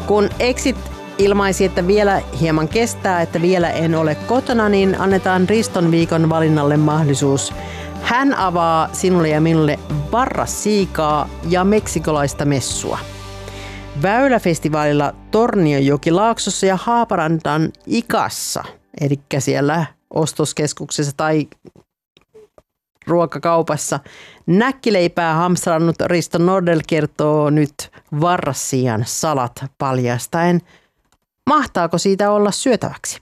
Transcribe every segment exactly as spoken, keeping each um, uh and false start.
Kun Exit ilmaisi, että vielä hieman kestää, että vielä en ole kotona, niin annetaan Riston viikon valinnalle mahdollisuus. Hän avaa sinulle ja minulle varrassiikaa ja meksikolaista messua. Väyläfestivaalilla Tornionjokilaaksossa ja Haaparandan Ikassa, eli siellä ostoskeskuksessa tai ruokakaupassa. Näkkileipää hamstrannut Risto Nordell kertoo nyt varrassian salat paljastaen. Mahtaako siitä olla syötäväksi?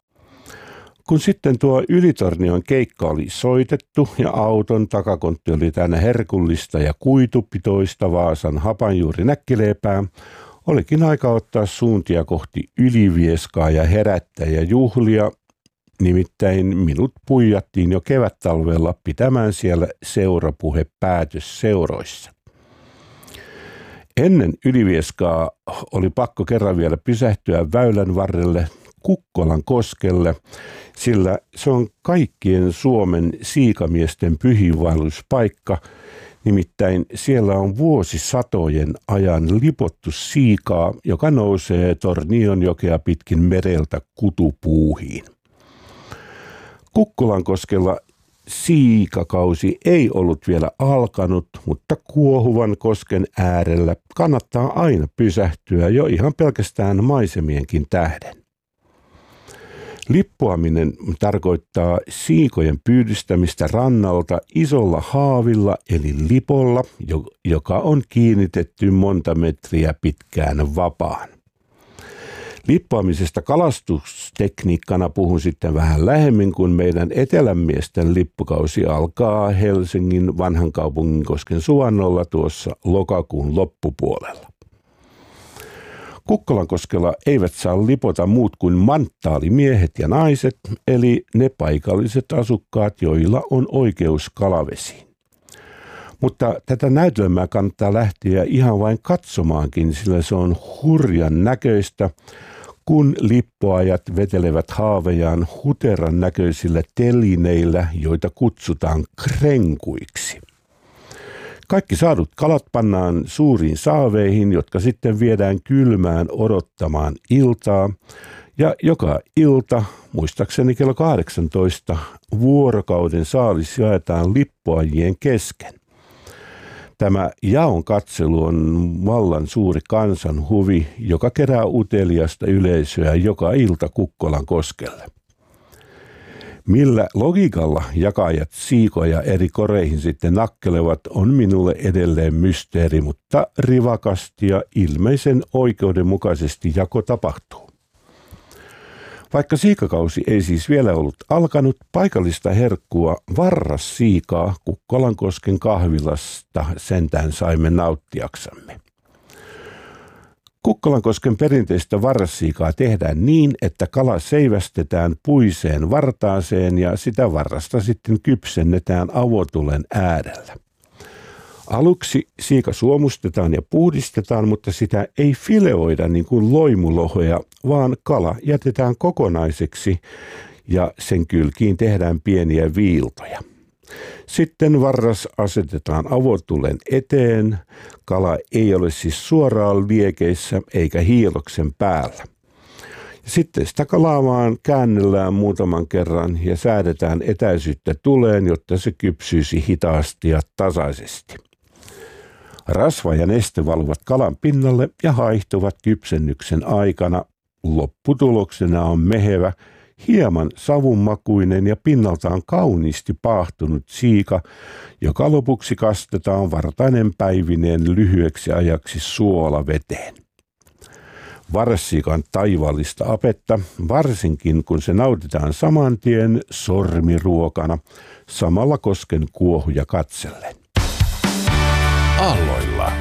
Kun sitten tuo Ylitornion keikka oli soitettu ja auton takakontti oli täynnä herkullista ja kuitupitoista Vaasan hapanjuuri näkkileipää, olikin aika ottaa suuntia kohti Ylivieskaa ja herättää ja juhlia. Nimittäin minut puijattiin jo kevättalvella pitämään siellä seurapuhe päätösseuroissa. Ennen Ylivieskaa oli pakko kerran vielä pysähtyä väylän varrelle Kukkolan koskelle, sillä se on kaikkien Suomen siikamiesten pyhiinvaelluspaikka. Nimittäin siellä on vuosisatojen ajan lipottu siikaa, joka nousee Tornionjokea pitkin mereltä kutupuuhiin. Kukkolankoskella siikakausi ei ollut vielä alkanut, mutta kuohuvan kosken äärellä kannattaa aina pysähtyä jo ihan pelkästään maisemienkin tähden. Lippoaminen tarkoittaa siikojen pyydystämistä rannalta isolla haavilla eli lipolla, joka on kiinnitetty monta metriä pitkään vapaan. Lippoamisesta kalastustekniikkana puhun sitten vähän lähemmin, kun meidän etelänmiesten lippukausi alkaa Helsingin vanhan kaupunginkosken suvannolla tuossa lokakuun loppupuolella. Kukkolankoskella eivät saa lipota muut kuin manttaalimiehet ja naiset, eli ne paikalliset asukkaat, joilla on oikeus kalavesiin. Mutta tätä näytelmää kannattaa lähteä ihan vain katsomaankin, sillä se on hurjan näköistä, kun lippoajat vetelevät haavejaan huteran näköisillä telineillä, joita kutsutaan krenkuiksi. Kaikki saadut kalat pannaan suuriin saaveihin, jotka sitten viedään kylmään odottamaan iltaa. Ja joka ilta, muistaakseni kello kahdeksantoista, vuorokauden saalis jaetaan lippoajien kesken. Tämä jaon katselu on vallan suuri kansanhuvi, joka kerää uteliasta yleisöä joka ilta Kukkolan koskelle. Millä logiikalla jakajat siikoja eri koreihin sitten nakkelevat on minulle edelleen mysteeri, mutta rivakasti ja ilmeisen oikeudenmukaisesti jako tapahtuu. Vaikka siikakausi ei siis vielä ollut alkanut, paikallista herkkua varrassiikaa Kukkolankosken kahvilasta sentään saimme nauttiaksamme. Kukkolankosken perinteistä varrassiikaa tehdään niin, että kala seivästetään puiseen vartaaseen ja sitä varrasta sitten kypsennetään avotulen äärellä. Aluksi siika suomustetaan ja puhdistetaan, mutta sitä ei fileoida niin kuin loimulohoja, vaan kala jätetään kokonaiseksi ja sen kylkiin tehdään pieniä viiltoja. Sitten varras asetetaan avotulen eteen. Kala ei ole siis suoraan liekeissä eikä hiiloksen päällä. Sitten sitä kalaa vaan käännellään muutaman kerran ja säädetään etäisyyttä tuleen, jotta se kypsyisi hitaasti ja tasaisesti. Rasva ja neste valuvat kalan pinnalle ja haihtuvat kypsennyksen aikana. Lopputuloksena on mehevä, hieman savunmakuinen ja pinnaltaan kauniisti paahtunut siika, joka lopuksi kastetaan vartainen päivineen lyhyeksi ajaksi suolaveteen. Varrassiikan taivaallista apetta, varsinkin kun se nautitaan saman tien sormiruokana, samalla kosken kuohuja katsellen. Aalloilla.